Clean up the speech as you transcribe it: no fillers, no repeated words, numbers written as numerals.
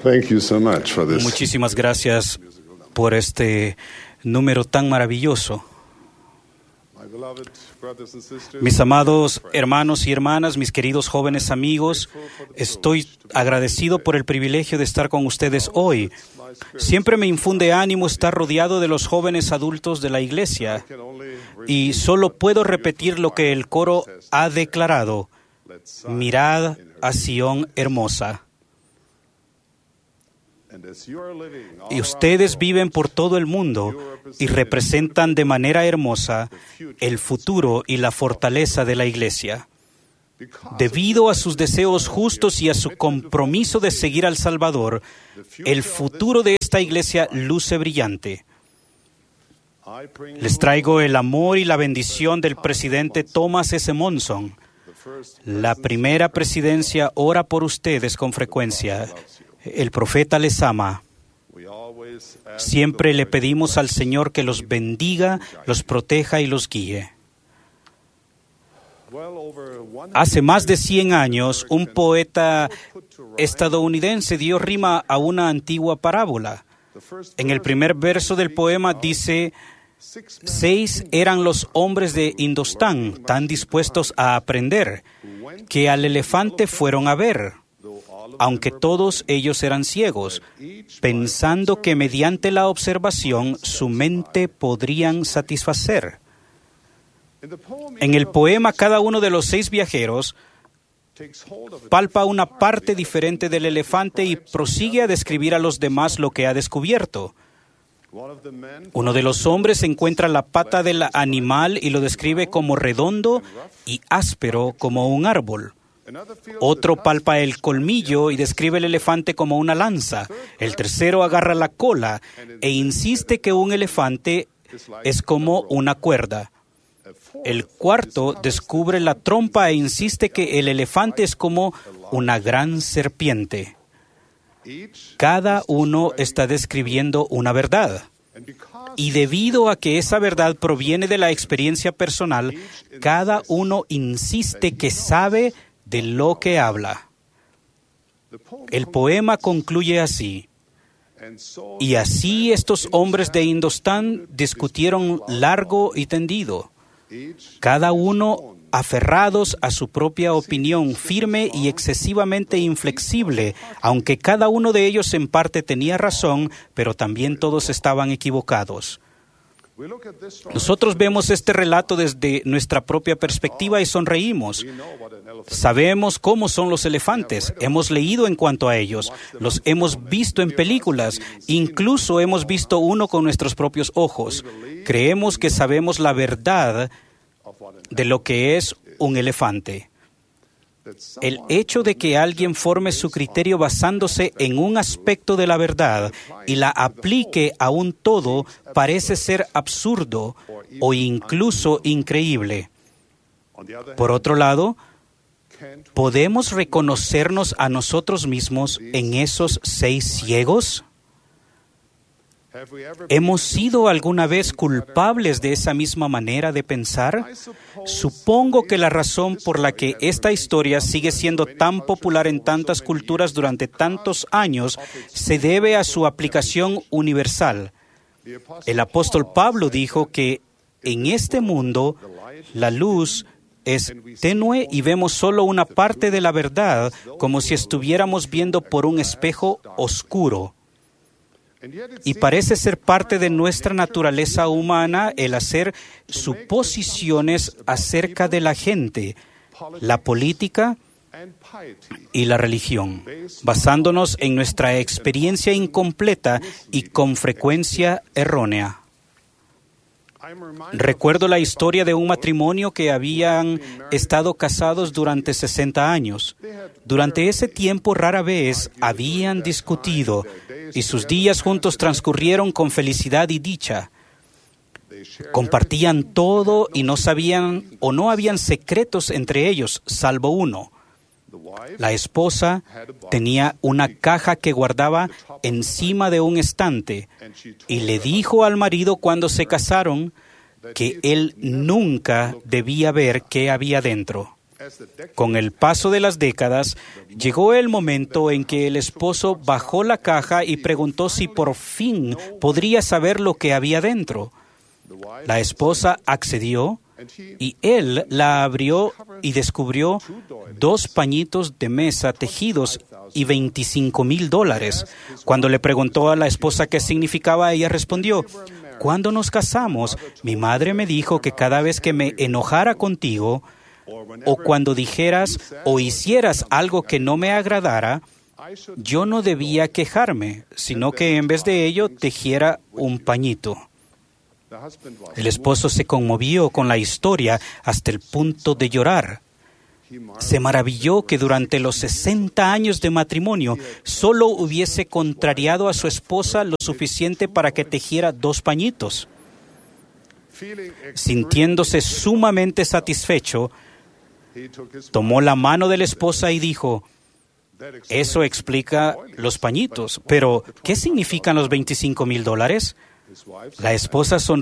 Thank you so much for this. Muchísimas gracias por este número tan maravilloso. My beloved brothers and sisters, Mis amados hermanos y hermanas, mis queridos jóvenes amigos, estoy agradecido por el privilegio de estar con ustedes hoy. Siempre me infunde ánimo estar rodeado de los jóvenes adultos de la iglesia y solo puedo repetir lo que el coro ha declarado: mirad a Sión hermosa. Y ustedes viven por todo el mundo y representan de manera hermosa el futuro y la fortaleza de la iglesia. Debido a sus deseos justos y a su compromiso de seguir al Salvador, el futuro de esta iglesia luce brillante. Les traigo el amor y la bendición del presidente Thomas S. Monson. La primera presidencia ora por ustedes con frecuencia. El profeta les ama. Siempre le pedimos al Señor que los bendiga, los proteja y los guíe. Hace más de 100 años, un poeta estadounidense dio rima a una antigua parábola. En el primer verso del poema dice: 6 eran los hombres de Indostán, tan dispuestos a aprender, que al elefante fueron a ver, aunque todos ellos eran ciegos, pensando que mediante la observación su mente podrían satisfacer. En el poema, cada uno de los 6 viajeros palpa una parte diferente del elefante y prosigue a describir a los demás lo que ha descubierto. Uno de los hombres encuentra la pata del animal y lo describe como redondo y áspero como un árbol. Otro palpa el colmillo y describe el elefante como una lanza. El tercero agarra la cola e insiste que un elefante es como una cuerda. El cuarto descubre la trompa e insiste que el elefante es como una gran serpiente. Cada uno está describiendo una verdad. Y debido a que esa verdad proviene de la experiencia personal, cada uno insiste que sabe de lo que habla. El poema concluye así: y así estos hombres de Indostán discutieron largo y tendido, cada uno aferrados a su propia opinión, firme y excesivamente inflexible, aunque cada uno de ellos en parte tenía razón, pero también todos estaban equivocados. Nosotros vemos este relato desde nuestra propia perspectiva y sonreímos. Sabemos cómo son los elefantes, hemos leído en cuanto a ellos, los hemos visto en películas, incluso hemos visto uno con nuestros propios ojos. Creemos que sabemos la verdad de lo que es un elefante. El hecho de que alguien forme su criterio basándose en un aspecto de la verdad y la aplique a un todo parece ser absurdo o incluso increíble. Por otro lado, ¿podemos reconocernos a nosotros mismos en esos 6 ciegos? ¿Hemos sido alguna vez culpables de esa misma manera de pensar? Supongo que la razón por la que esta historia sigue siendo tan popular en tantas culturas durante tantos años se debe a su aplicación universal. El apóstol Pablo dijo que en este mundo la luz es tenue y vemos solo una parte de la verdad, como si estuviéramos viendo por un espejo oscuro. Y parece ser parte de nuestra naturaleza humana el hacer suposiciones acerca de la gente, la política y la religión, basándonos en nuestra experiencia incompleta y con frecuencia errónea. Recuerdo la historia de un matrimonio que habían estado casados durante 60 años. Durante ese tiempo rara vez habían discutido y sus días juntos transcurrieron con felicidad y dicha. Compartían todo y no sabían o no habían secretos entre ellos, salvo uno. La esposa tenía una caja que guardaba encima de un estante y le dijo al marido cuando se casaron que él nunca debía ver qué había dentro. Con el paso de las décadas, llegó el momento en que el esposo bajó la caja y preguntó si por fin podría saber lo que había dentro. La esposa accedió y él la abrió y descubrió 2 pañitos de mesa tejidos y $25,000. Cuando le preguntó a la esposa qué significaba, ella respondió: cuando nos casamos, mi madre me dijo que cada vez que me enojara contigo, o cuando dijeras o hicieras algo que no me agradara, yo no debía quejarme, sino que en vez de ello tejiera un pañito. El esposo se conmovió con la historia hasta el punto de llorar. Se maravilló que durante los 60 años de matrimonio solo hubiese contrariado a su esposa lo suficiente para que tejiera 2 pañitos. Sintiéndose sumamente satisfecho, tomó la mano de la esposa y dijo: eso explica los pañitos, pero ¿qué significan los $25,000? La esposa sonrió